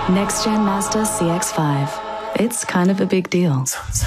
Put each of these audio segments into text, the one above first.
Next Gen Mazda CX-5. It's kind of a big deal.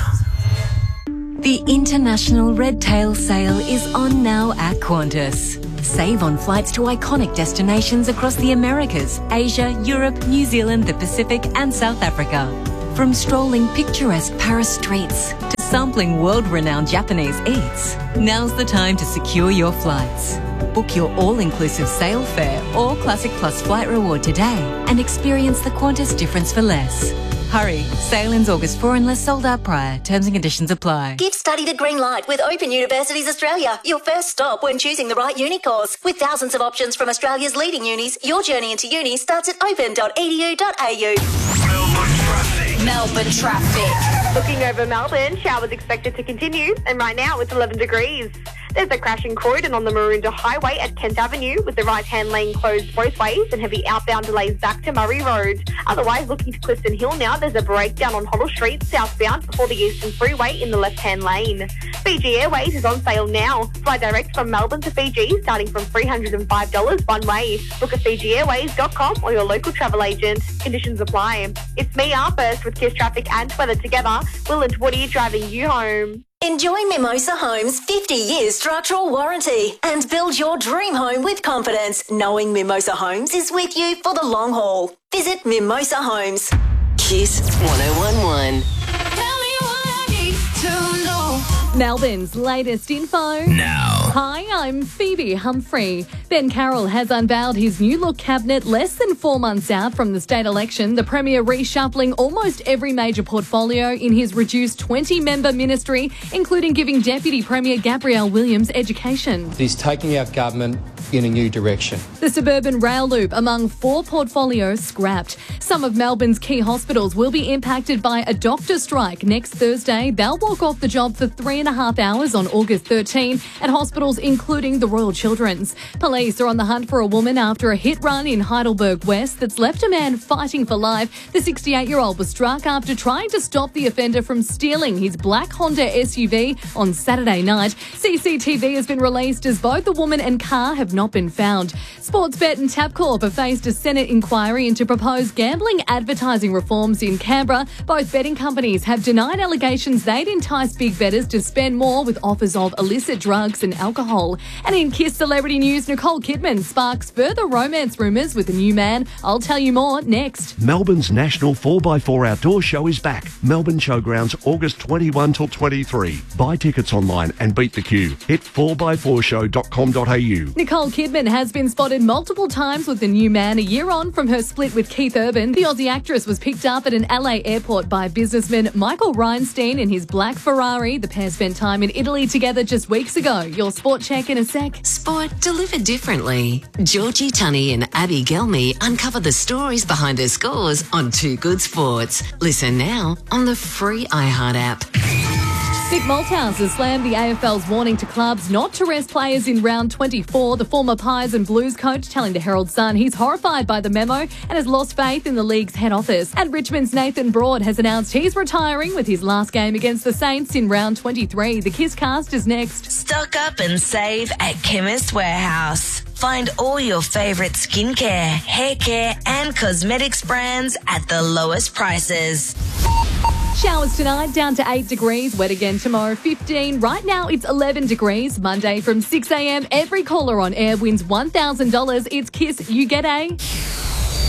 The International Red Tail Sale is on now at Qantas. Save on flights to iconic destinations across the Americas, Asia, Europe, New Zealand, the Pacific and South Africa. From strolling picturesque Paris streets to sampling world-renowned Japanese eats, now's the time to secure your flights. Book your all-inclusive sale fare or Classic Plus flight reward today and experience the Qantas difference for less. Hurry, sale ends August 4 unless sold out prior. Terms and conditions apply. Give study the green light with Open Universities Australia, your first stop when choosing the right uni course. With thousands of options from Australia's leading unis, your journey into uni starts at open.edu.au. Melbourne traffic. Looking over Melbourne, showers expected to continue, and right now it's 11 degrees. There's a crash in Croydon on the Maroondah Highway at Kent Avenue with the right-hand lane closed both ways and heavy outbound delays back to Murray Road. Otherwise, looking to Clifton Hill now, there's a breakdown on Hoddle Street southbound before the Eastern Freeway in the left-hand lane. Fiji Airways is on sale now. Fly direct from Melbourne to Fiji starting from $305 one way. Book at FijiAirways.com or your local travel agent. Conditions apply. It's me, First, with Kiss Traffic and weather together. Will and Woody driving you home. Enjoy Mimosa Homes' 50 years structural warranty and build your dream home with confidence, knowing Mimosa Homes is with you for the long haul. Visit Mimosa Homes. Kiss 1011. Melbourne's latest info. Now. Hi, I'm Phoebe Humphrey. Ben Carroll has unveiled his new look cabinet less than 4 months out from the state election, the Premier reshuffling almost every major portfolio in his reduced 20-member ministry, including giving Deputy Premier Gabrielle Williams education. He's taking our government in a new direction. The suburban rail loop among 4 portfolios scrapped. Some of Melbourne's key hospitals will be impacted by a doctor strike next Thursday. They'll walk off the job for 3.5 hours on August 13 at hospitals including the Royal Children's. Police are on the hunt for a woman after a hit run in Heidelberg West that's left a man fighting for life. The 68-year-old was struck after trying to stop the offender from stealing his black Honda SUV on Saturday night. CCTV has been released as both the woman and car have not been found. Sportsbet and Tabcorp have faced a Senate inquiry into proposed gambling advertising reforms in Canberra. Both betting companies have denied allegations they'd entice big bettors to spend more with offers of illicit drugs and alcohol. And in Kiss celebrity news, Nicole Kidman sparks further romance rumours with a new man. I'll tell you more next. Melbourne's national 4x4 outdoor show is back. Melbourne Showgrounds, August 21 till 23. Buy tickets online and beat the queue. Hit 4x4show.com.au. Nicole Kidman has been spotted multiple times with the new man a year on from her split with Keith Urban. The Aussie actress was picked up at an LA airport by businessman Michael Reinstein in his black Ferrari. The pair spent time in Italy together just weeks ago. Your sport check in a sec. Sport delivered differently. Georgie Tunney and Abby Gelmy uncover the stories behind her scores on Too Good Sports. Listen now on the free iHeart app. Vic Malthouse has slammed the AFL's warning to clubs not to rest players in round 24. The former Pies and Blues coach telling the Herald Sun he's horrified by the memo and has lost faith in the league's head office. And Richmond's Nathan Broad has announced he's retiring with his last game against the Saints in round 23. The Kiss Cast is next. Stock up and save at Chemist Warehouse. Find all your favourite skincare, hair care and cosmetics brands at the lowest prices. Showers tonight, down to 8 degrees. Wet again tomorrow, 15. Right now, it's 11 degrees. Monday from 6 a.m, every caller on air wins $1,000. It's Kiss, you get a...